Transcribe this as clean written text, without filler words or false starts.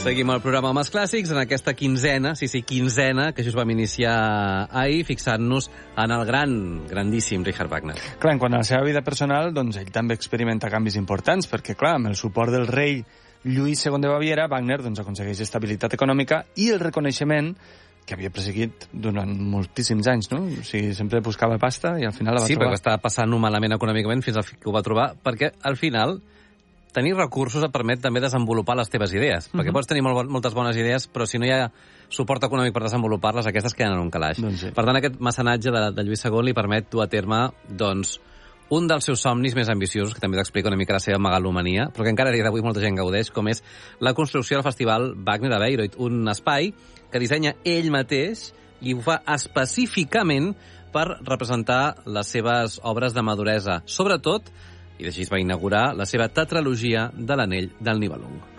Seguim el programa amb els clàssics en aquesta quinzena, quinzena, que just vam iniciar ahir, fixant-nos en el grandíssim Richard Wagner. Clar, en quant a la seva vida personal, doncs ell també experimenta canvis importants, perquè, clar, amb el suport del rei Lluís II de Baviera, Wagner doncs, aconsegueix estabilitat econòmica i el reconeixement que havia perseguit durant moltíssims anys, no? O sigui, sempre buscava pasta i al final la va trobar. Sí, perquè estava passant-ho malament econòmicament fins que ho va trobar, perquè al final tenir recursos et permet també desenvolupar les teves idees, perquè pots tenir moltes bones idees, però si no hi ha suport econòmic per desenvolupar-les, aquestes queden en un calaix. Doncs sí. Per tant, aquest mecenatge de Lluís II li permet dur a terme, doncs, un dels seus somnis més ambiciosos, que també t'explica una mica la seva megalomania, però que encara a dia d'avui molta gent gaudeix, com és la construcció del Festival Wagner a Bayreuth, un espai que dissenya ell mateix i ho fa específicament per representar les seves obres de maduresa, sobretot, i així es va inaugurar la seva tetralogia de l'Anell del Nibelung.